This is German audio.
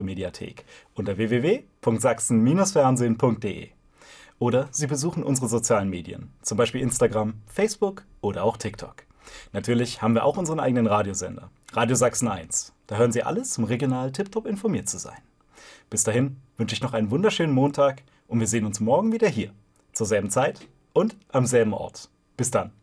Mediathek unter www.sachsen-fernsehen.de. Oder Sie besuchen unsere sozialen Medien, zum Beispiel Instagram, Facebook oder auch TikTok. Natürlich haben wir auch unseren eigenen Radiosender, Radio Sachsen 1. Da hören Sie alles, um regional tipptopp informiert zu sein. Bis dahin wünsche ich noch einen wunderschönen Montag und wir sehen uns morgen wieder hier, zur selben Zeit und am selben Ort. Bis dann.